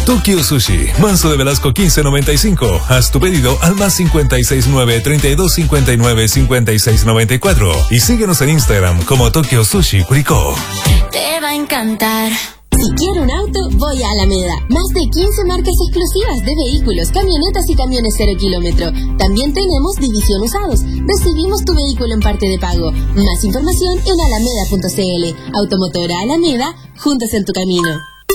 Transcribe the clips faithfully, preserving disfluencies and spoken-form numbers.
Tokyo Sushi, Manso de Velasco quince noventa y cinco. Haz tu pedido al más cincuenta y seis nueve, treinta y dos cincuenta y nueve, cincuenta y seis noventa y cuatro. Y síguenos en Instagram como Tokyo Sushi Curicó. Te va a encantar. Si quiero un auto, voy a Alameda. Más de quince marcas exclusivas de vehículos, camionetas y camiones cero kilómetro. También tenemos división usados. Recibimos tu vehículo en parte de pago. Más información en alameda punto c l. Automotora Alameda, juntos en tu camino.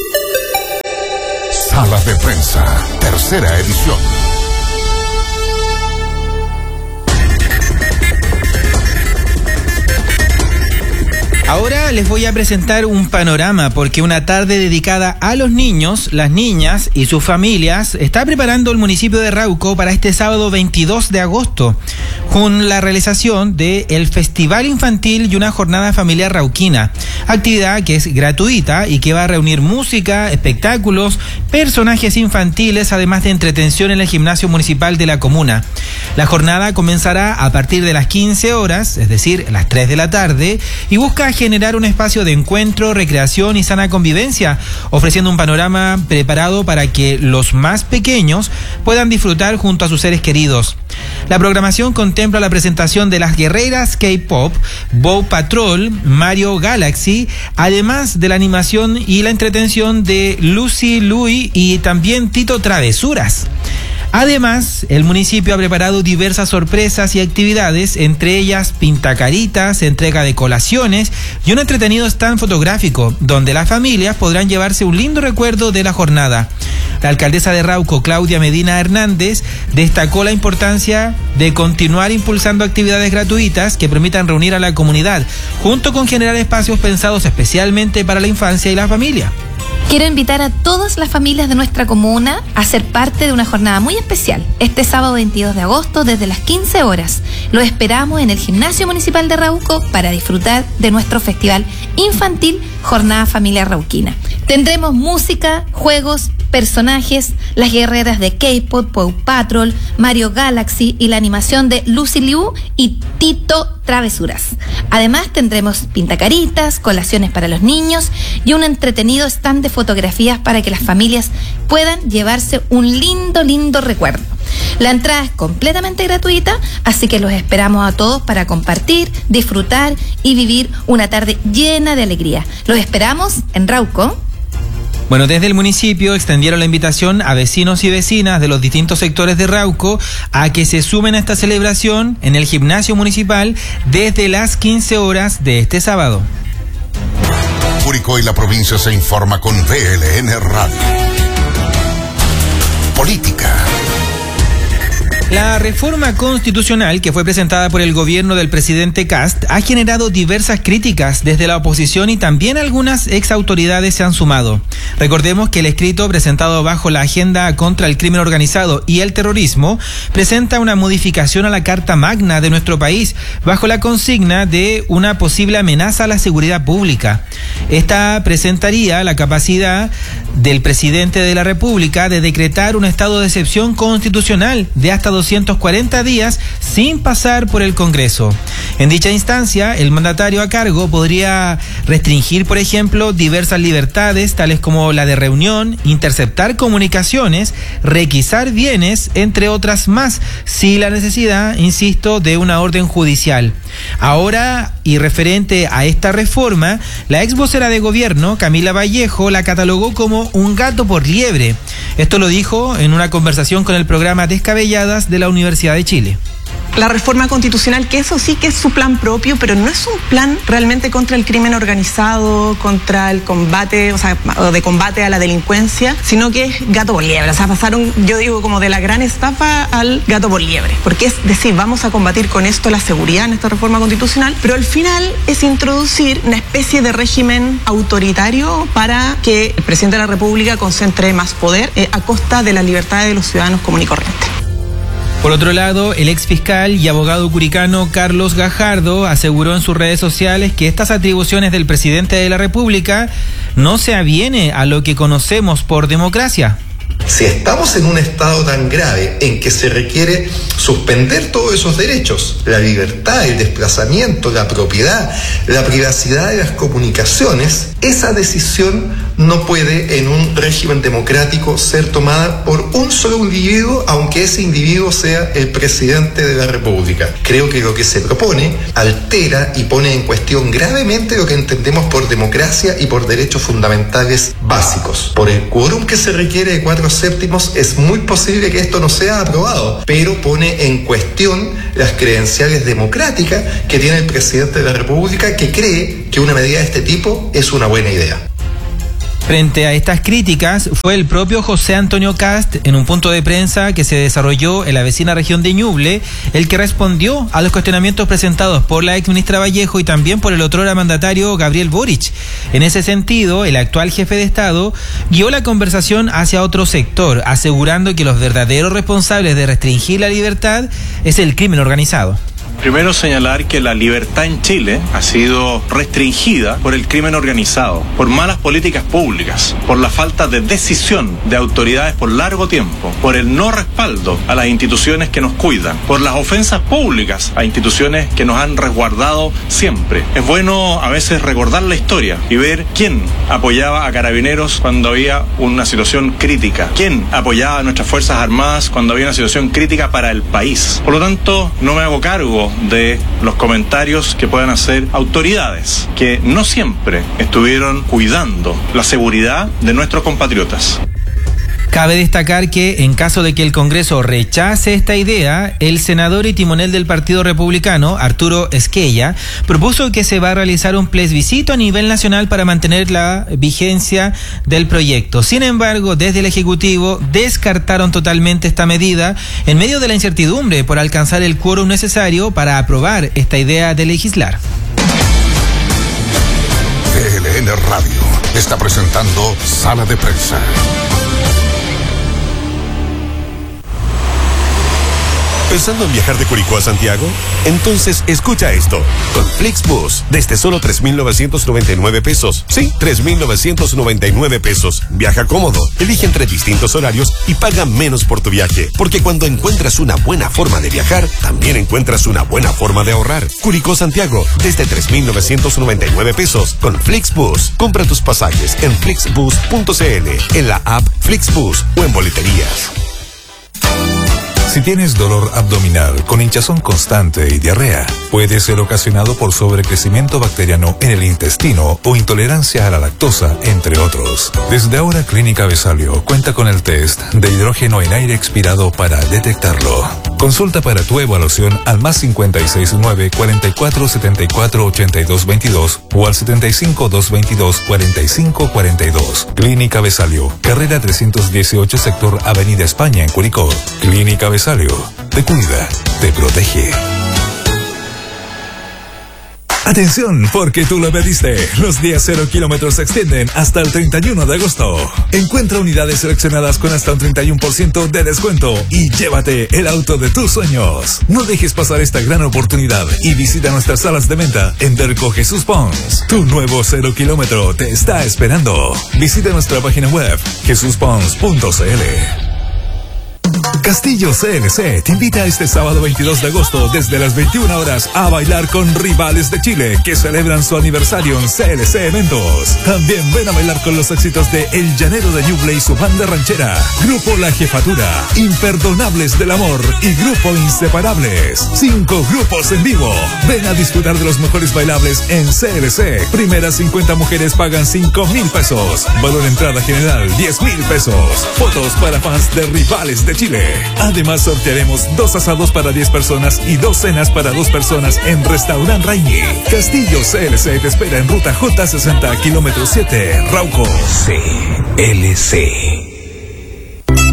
Sala de Prensa, tercera edición. Ahora les voy a presentar un panorama porque una tarde dedicada a los niños, las niñas y sus familias está preparando el municipio de Rauco para este sábado veintidós de agosto con la realización del Festival Infantil y una jornada familiar rauquina, actividad que es gratuita y que va a reunir música, espectáculos, personajes infantiles, además de entretención en el gimnasio municipal de la comuna. La jornada comenzará a partir de las quince horas, es decir, las tres de la tarde, y busca generar un espacio de encuentro, recreación y sana convivencia, ofreciendo un panorama preparado para que los más pequeños puedan disfrutar junto a sus seres queridos. La programación contempla la presentación de las guerreras K-pop, Bow Patrol, Mario Galaxy, además de la animación y la entretención de Lucy Louie y también Tito Travesuras. Además, el municipio ha preparado diversas sorpresas y actividades, entre ellas pintacaritas, entrega de colaciones y un entretenido stand fotográfico, donde las familias podrán llevarse un lindo recuerdo de la jornada. La alcaldesa de Rauco, Claudia Medina Hernández, destacó la importancia de continuar impulsando actividades gratuitas que permitan reunir a la comunidad, junto con generar espacios pensados especialmente para la infancia y la familia. Quiero invitar a todas las familias de nuestra comuna a ser parte de una jornada muy especial. Este sábado veintidós de agosto desde las quince horas. Lo esperamos en el Gimnasio Municipal de Rauco para disfrutar de nuestro festival infantil Jornada Familiar Rauquina. Tendremos música, juegos, personajes, las guerreras de K-pop, Bow Patrol, Mario Galaxy y la animación de Lucy Liu y Tito Travesuras. Además tendremos pintacaritas, colaciones para los niños y un entretenido stand de fotografías para que las familias puedan llevarse un lindo, lindo recuerdo. La entrada es completamente gratuita, así que los esperamos a todos para compartir, disfrutar y vivir una tarde llena de alegría. Los esperamos en Rauco. Bueno, desde el municipio extendieron la invitación a vecinos y vecinas de los distintos sectores de Rauco a que se sumen a esta celebración en el gimnasio municipal desde las quince horas de este sábado. Curicó y la provincia se informa con V L N Radio. Política. La reforma constitucional que fue presentada por el gobierno del presidente Kast ha generado diversas críticas desde la oposición y también algunas exautoridades se han sumado. Recordemos que el escrito presentado bajo la agenda contra el crimen organizado y el terrorismo presenta una modificación a la Carta Magna de nuestro país bajo la consigna de una posible amenaza a la seguridad pública. Esta presentaría la capacidad del presidente de la República de decretar un estado de excepción constitucional de hasta doscientos cuarenta días sin pasar por el Congreso. En dicha instancia, el mandatario a cargo podría restringir, por ejemplo, diversas libertades, tales como la de reunión, interceptar comunicaciones, requisar bienes, entre otras más, si la necesidad, insisto, de una orden judicial. Ahora, y referente a esta reforma, la ex vocera de gobierno, Camila Vallejo, la catalogó como un gato por liebre. Esto lo dijo en una conversación con el programa Descabelladas de la Universidad de Chile. La reforma constitucional, que eso sí que es su plan propio, pero no es un plan realmente contra el crimen organizado, contra el combate, o sea, de combate a la delincuencia, sino que es gato por liebre. O sea, pasaron, yo digo, como de la gran estafa al gato por liebre. Porque es decir, vamos a combatir con esto la seguridad en esta reforma constitucional, pero al final es introducir una especie de régimen autoritario para que el presidente de la República concentre más poder eh, a costa de la libertad de los ciudadanos comunes y corrientes. Por otro lado, el ex fiscal y abogado curicano Carlos Gajardo aseguró en sus redes sociales que estas atribuciones del presidente de la República no se aviene a lo que conocemos por democracia. Si estamos en un estado tan grave en que se requiere suspender todos esos derechos, la libertad, el desplazamiento, la propiedad, la privacidad de las comunicaciones, esa decisión no puede en un régimen democrático ser tomada por un solo individuo, aunque ese individuo sea el presidente de la República. Creo que lo que se propone altera y pone en cuestión gravemente lo que entendemos por democracia y por derechos fundamentales básicos. Por el quórum que se requiere de cuatro séptimos, es muy posible que esto no sea aprobado, pero pone en cuestión las credenciales democráticas que tiene el presidente de la República, que cree que una medida de este tipo es una buena idea. Frente a estas críticas, fue el propio José Antonio Kast, en un punto de prensa que se desarrolló en la vecina región de Ñuble, el que respondió a los cuestionamientos presentados por la exministra Vallejo y también por el otrora mandatario Gabriel Boric. En ese sentido, el actual jefe de Estado guió la conversación hacia otro sector, asegurando que los verdaderos responsables de restringir la libertad es el crimen organizado. Primero, señalar que la libertad en Chile ha sido restringida por el crimen organizado, por malas políticas públicas, por la falta de decisión de autoridades por largo tiempo, por el no respaldo a las instituciones que nos cuidan, por las ofensas públicas a instituciones que nos han resguardado siempre. Es bueno a veces recordar la historia y ver quién apoyaba a Carabineros cuando había una situación crítica, quién apoyaba a nuestras Fuerzas Armadas cuando había una situación crítica para el país. Por lo tanto, no me hago cargo de los comentarios que puedan hacer autoridades que no siempre estuvieron cuidando la seguridad de nuestros compatriotas. Cabe destacar que, en caso de que el Congreso rechace esta idea, el senador y timonel del Partido Republicano, Arturo Esquella, propuso que se va a realizar un plebiscito a nivel nacional para mantener la vigencia del proyecto. Sin embargo, desde el Ejecutivo descartaron totalmente esta medida en medio de la incertidumbre por alcanzar el quórum necesario para aprobar esta idea de legislar. V L N Radio está presentando Sala de Prensa. ¿Pensando en viajar de Curicó a Santiago? Entonces escucha esto. Con Flixbus, desde solo tres mil novecientos noventa y nueve pesos. Sí, tres mil novecientos noventa y nueve pesos. Viaja cómodo, elige entre distintos horarios y paga menos por tu viaje. Porque cuando encuentras una buena forma de viajar, también encuentras una buena forma de ahorrar. Curicó Santiago, desde tres mil novecientos noventa y nueve pesos. Con Flixbus, compra tus pasajes en flixbus punto c l, en la app Flixbus o en boleterías. Si tienes dolor abdominal con hinchazón constante y diarrea, puede ser ocasionado por sobrecrecimiento bacteriano en el intestino o intolerancia a la lactosa, entre otros. Desde ahora, Clínica Besalio cuenta con el test de hidrógeno en aire expirado para detectarlo. Consulta para tu evaluación al más cincuenta y seis nueve, cuarenta y cuatro, setenta y cuatro, ochenta y dos veintidós o al setenta y cinco, doscientos veintidós, cuarenta y cinco cuarenta y dos. Clínica Besalio, carrera trescientos dieciocho, sector Avenida España en Curicó. Clínica Besalio, te cuida, te protege. Atención, porque tú lo pediste. Los días cero kilómetros se extienden hasta el treinta y uno de agosto. Encuentra unidades seleccionadas con hasta un treinta y uno por ciento de descuento y llévate el auto de tus sueños. No dejes pasar esta gran oportunidad y visita nuestras salas de venta en Derco Jesús Pons. Tu nuevo cero kilómetro te está esperando. Visita nuestra página web jesús pons punto c l. Castillo C L C te invita este sábado veintidós de agosto desde las veintiuna horas a bailar con Rivales de Chile que celebran su aniversario en C L C Eventos. También ven a bailar con los éxitos de El Llanero de Ñuble y su banda ranchera, Grupo La Jefatura, Imperdonables del Amor y Grupo Inseparables. Cinco grupos en vivo. Ven a disfrutar de los mejores bailables en C L C. Primeras cincuenta mujeres pagan cinco mil pesos. Valor entrada general diez mil pesos. Fotos para fans de Rivales de Chile. Además sortearemos dos asados para diez personas y dos cenas para dos personas en Restaurant Raimi. Castillo C L C te espera en ruta J sesenta, kilómetro siete, Rauco. C L C.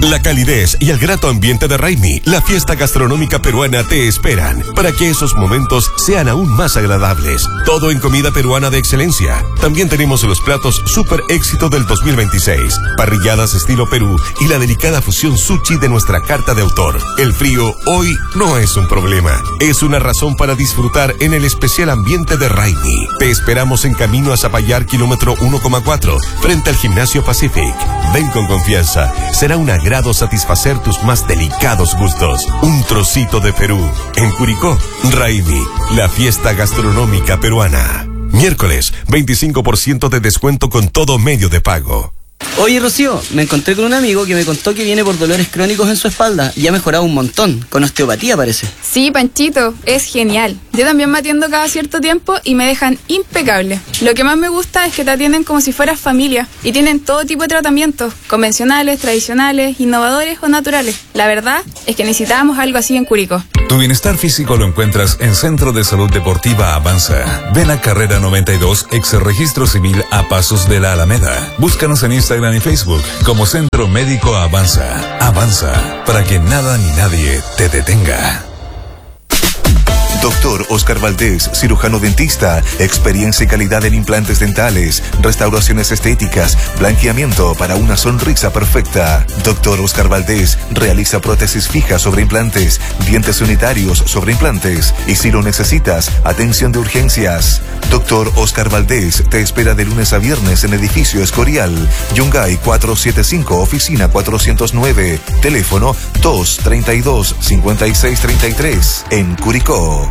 La calidez y el grato ambiente de Raimi, la fiesta gastronómica peruana, te esperan para que esos momentos sean aún más agradables. Todo en comida peruana de excelencia. También tenemos los platos super éxito del dos mil veintiséis, parrilladas estilo Perú y la delicada fusión sushi de nuestra carta de autor. El frío hoy no es un problema, es una razón para disfrutar en el especial ambiente de Raimi. Te esperamos en camino a Zapallar, kilómetro uno coma cuatro, frente al Gimnasio Pacific. Ven con confianza, será un agrado satisfacer tus más delicados gustos. Un trocito de Perú. En Curicó, Raimi, la fiesta gastronómica peruana. Miércoles, veinticinco por ciento de descuento con todo medio de pago. Oye, Rocío, me encontré con un amigo que me contó que viene por dolores crónicos en su espalda y ha mejorado un montón, con osteopatía parece. Sí, Panchito, es genial. Yo también me atiendo cada cierto tiempo y me dejan impecable. Lo que más me gusta es que te atienden como si fueras familia y tienen todo tipo de tratamientos, convencionales, tradicionales, innovadores o naturales. La verdad es que necesitábamos algo así en Curicó. Tu bienestar físico lo encuentras en Centro de Salud Deportiva Avanza. Ven a Carrera noventa y dos, ex registro civil a pasos de la Alameda. Búscanos en Instagram y Facebook como Centro Médico Avanza. Avanza, para que nada ni nadie te detenga. Doctor Oscar Valdés, cirujano dentista, experiencia y calidad en implantes dentales, restauraciones estéticas, blanqueamiento para una sonrisa perfecta. Doctor Oscar Valdés realiza prótesis fijas sobre implantes, dientes unitarios sobre implantes y si lo necesitas, atención de urgencias. Doctor Oscar Valdés te espera de lunes a viernes en edificio Escorial, Yungay cuatrocientos setenta y cinco, oficina cuatrocientos nueve, teléfono dos treinta y dos, cincuenta y seis treinta y tres, en Curicó.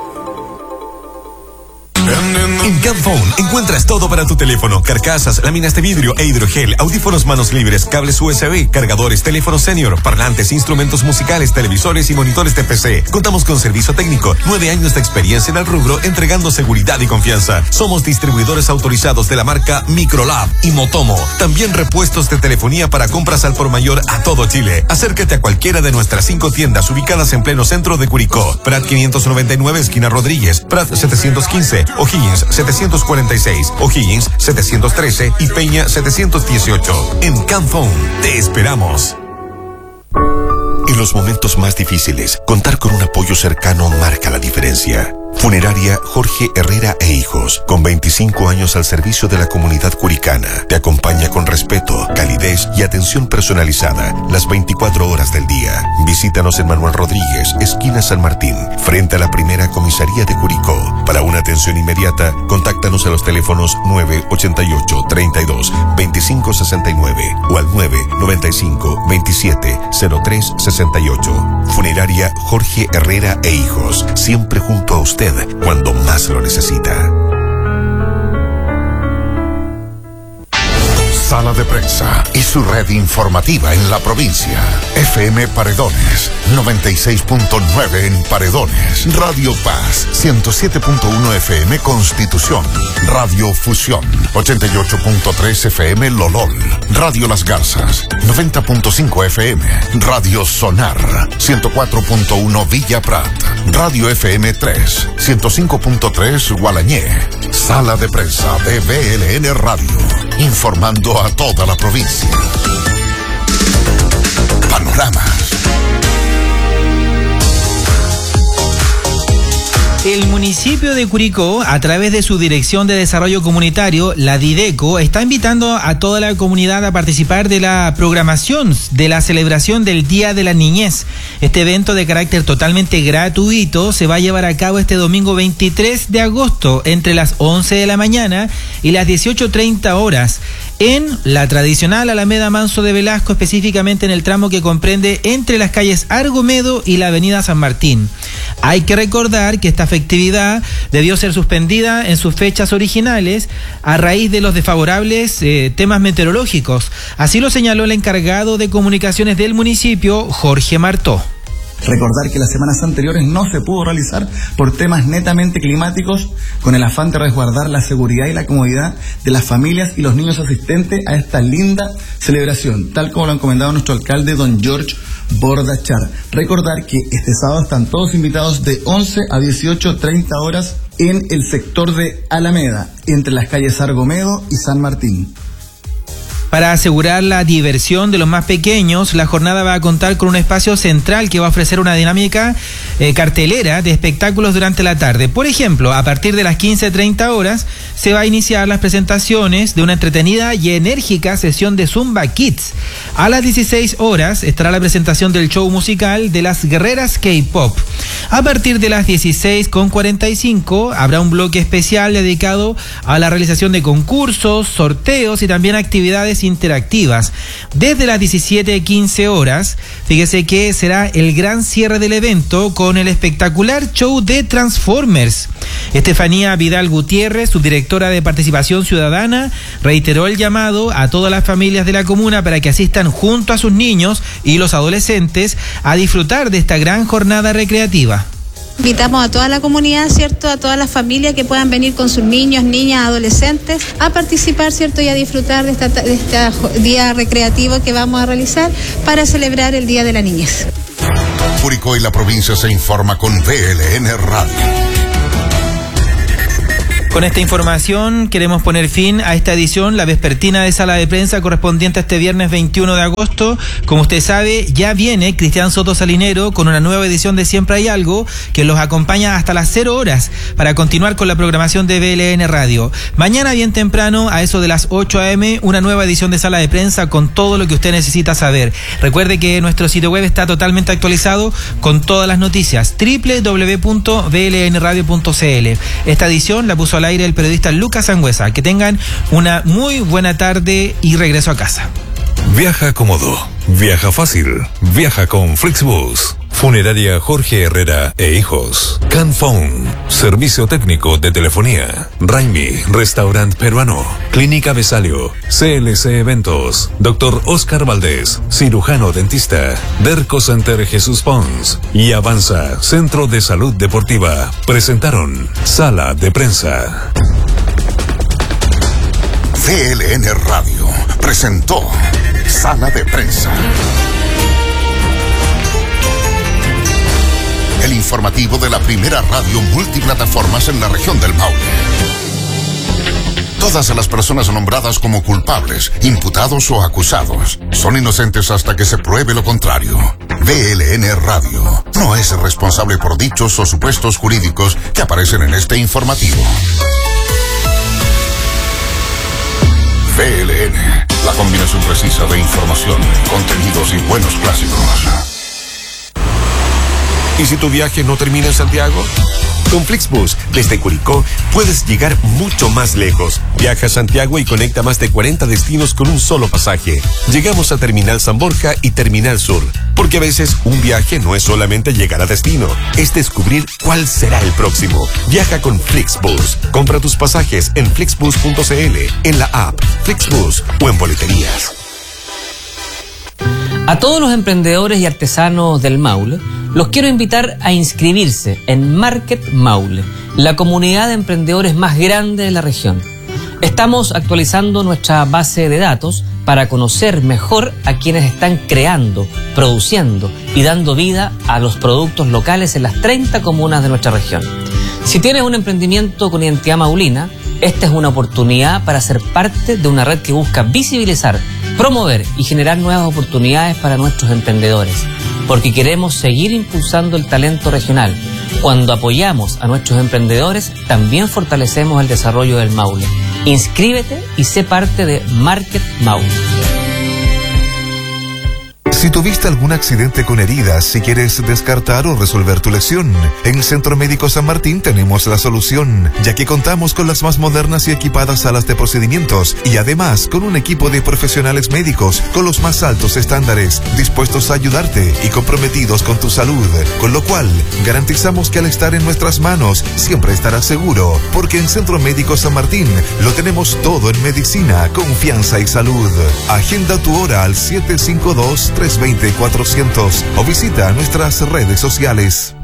En Camphone encuentras todo para tu teléfono: carcasas, láminas de vidrio e hidrogel, audífonos manos libres, cables U S B, cargadores, teléfonos senior, parlantes, instrumentos musicales, televisores y monitores de P C. Contamos con servicio técnico, nueve años de experiencia en el rubro, entregando seguridad y confianza. Somos distribuidores autorizados de la marca Microlab y Motomo. También repuestos de telefonía para compras al por mayor a todo Chile. Acércate a cualquiera de nuestras cinco tiendas ubicadas en pleno centro de Curicó: Prat quinientos noventa y nueve, esquina Rodríguez; Prat setecientos quince, O'Higgins setecientos cuarenta y seis, O'Higgins setecientos trece y Peña setecientos dieciocho. En Camphone te esperamos. En los momentos más difíciles, contar con un apoyo cercano marca la diferencia. Funeraria Jorge Herrera e Hijos, con veinticinco años al servicio de la comunidad curicana, te acompaña con respeto, calidez y atención personalizada las veinticuatro horas del día. Visítanos en Manuel Rodríguez, esquina San Martín, frente a la primera comisaría de Curicó. Para una atención inmediata, contáctanos a los teléfonos nueve ochenta y ocho, treinta y dos, veinticinco sesenta y nueve o al nueve noventa y cinco, veintisiete, cero tres sesenta y ocho. Funeraria Jorge Herrera e Hijos, siempre junto a usted cuando más lo necesita. Sala de Prensa y su red informativa en la provincia. F M Paredones, noventa y seis punto nueve en Paredones. Radio Paz, ciento siete punto uno F M Constitución. Radio Fusión, ochenta y ocho punto tres F M Lolol. Radio Las Garzas, noventa punto cinco F M. Radio Sonar, ciento cuatro punto uno Villa Prat. Radio F M tres, ciento cinco punto tres Gualañé. Sala de Prensa de B L N Radio, informando a toda la provincia. Panoramas. El municipio de Curicó, a través de su Dirección de Desarrollo Comunitario, la DIDECO, está invitando a toda la comunidad a participar de la programación de la celebración del Día de la Niñez. Este evento de carácter totalmente gratuito se va a llevar a cabo este domingo veintitrés de agosto entre las once de la mañana y las dieciocho treinta horas en la tradicional Alameda Manso de Velasco, específicamente en el tramo que comprende entre las calles Argomedo y la avenida San Martín. Hay que recordar que esta festividad debió ser suspendida en sus fechas originales a raíz de los desfavorables eh, temas meteorológicos. Así lo señaló el encargado de comunicaciones del municipio, Jorge Martó. Recordar que las semanas anteriores no se pudo realizar por temas netamente climáticos, con el afán de resguardar la seguridad y la comodidad de las familias y los niños asistentes a esta linda celebración, tal como lo ha encomendado nuestro alcalde, don George Bordachar. Recordar que este sábado están todos invitados de once a dieciocho treinta horas en el sector de Alameda, entre las calles Argomedo y San Martín. Para asegurar la diversión de los más pequeños, la jornada va a contar con un espacio central que va a ofrecer una dinámica eh, cartelera de espectáculos durante la tarde. Por ejemplo, a partir de las quince treinta horas se va a iniciar las presentaciones de una entretenida y enérgica sesión de Zumba Kids. A las dieciséis horas estará la presentación del show musical de las guerreras K-pop. A partir de las dieciséis cuarenta y cinco habrá un bloque especial dedicado a la realización de concursos, sorteos y también actividades interactivas. Desde las diecisiete quince horas, fíjese que será el gran cierre del evento con el espectacular show de Transformers. Estefanía Vidal Gutiérrez, subdirectora de Participación Ciudadana, reiteró el llamado a todas las familias de la comuna para que asistan junto a sus niños y los adolescentes a disfrutar de esta gran jornada recreativa. Invitamos a toda la comunidad, ¿cierto? A todas las familias que puedan venir con sus niños, niñas, adolescentes a participar, ¿cierto? Y a disfrutar de este de esta día recreativo que vamos a realizar para celebrar el Día de la Niñez. Curicó y la provincia se informa con V L N Radio. Con esta información queremos poner fin a esta edición, la vespertina de Sala de Prensa correspondiente a este viernes veintiuno de agosto. Como usted sabe, ya viene Cristian Soto Salinero con una nueva edición de Siempre Hay Algo que los acompaña hasta las cero horas para continuar con la programación de V L N Radio. Mañana bien temprano, a eso de las ocho a eme, una nueva edición de Sala de Prensa con todo lo que usted necesita saber. Recuerde que nuestro sitio web está totalmente actualizado con todas las noticias, doble u doble u doble u punto v l n radio punto c l. Esta edición la puso al aire el periodista Lucas Sangüesa. Que tengan una muy buena tarde y regreso a casa. Viaja cómodo, viaja fácil, viaja con Flixbus. Funeraria Jorge Herrera e Hijos. Canphone, servicio técnico de telefonía. Raimi, restaurante peruano. Clínica Besalio, C L C Eventos. Doctor Oscar Valdés, cirujano dentista. Derco Center Jesús Pons y Avanza, Centro de Salud Deportiva. Presentaron Sala de Prensa. V L N Radio presentó Sala de Prensa. El informativo de la primera radio multiplataformas en la región del Maule. Todas las personas nombradas como culpables, imputados o acusados son inocentes hasta que se pruebe lo contrario. V L N Radio no es responsable por dichos o supuestos jurídicos que aparecen en este informativo. V L N, la combinación precisa de información, contenidos y buenos clásicos. ¿Y si tu viaje no termina en Santiago? Con Flixbus, desde Curicó, puedes llegar mucho más lejos. Viaja a Santiago y conecta más de cuarenta destinos con un solo pasaje. Llegamos a Terminal San Borja y Terminal Sur, porque a veces un viaje no es solamente llegar a destino, es descubrir cuál será el próximo. Viaja con Flixbus. Compra tus pasajes en flixbus punto c l, en la app Flixbus o en boleterías. A todos los emprendedores y artesanos del Maule, los quiero invitar a inscribirse en Market Maule, la comunidad de emprendedores más grande de la región. Estamos actualizando nuestra base de datos para conocer mejor a quienes están creando, produciendo y dando vida a los productos locales en las treinta comunas de nuestra región. Si tienes un emprendimiento con identidad maulina, esta es una oportunidad para ser parte de una red que busca visibilizar, promover y generar nuevas oportunidades para nuestros emprendedores, porque queremos seguir impulsando el talento regional. Cuando apoyamos a nuestros emprendedores, también fortalecemos el desarrollo del Maule. Inscríbete y sé parte de Market Maule. Si tuviste algún accidente con heridas, si quieres descartar o resolver tu lesión, en el Centro Médico San Martín tenemos la solución, ya que contamos con las más modernas y equipadas salas de procedimientos y además con un equipo de profesionales médicos con los más altos estándares, dispuestos a ayudarte y comprometidos con tu salud, con lo cual garantizamos que al estar en nuestras manos siempre estarás seguro, porque en Centro Médico San Martín lo tenemos todo en medicina, confianza y salud. Agenda tu hora al siete cinco dos, tres dos cero, cuatrocientos o visita nuestras redes sociales.